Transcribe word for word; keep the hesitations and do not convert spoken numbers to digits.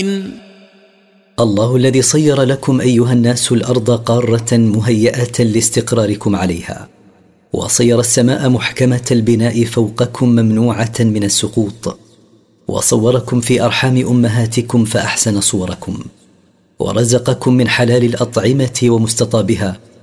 الله الذي صير لكم أيها الناس الأرض قارة مهيئة لاستقراركم عليها، وصير السماء محكمة البناء فوقكم ممنوعة من السقوط، وصوركم في أرحام أمهاتكم فأحسن صوركم، ورزقكم من حلال الأطعمة ومستطابها،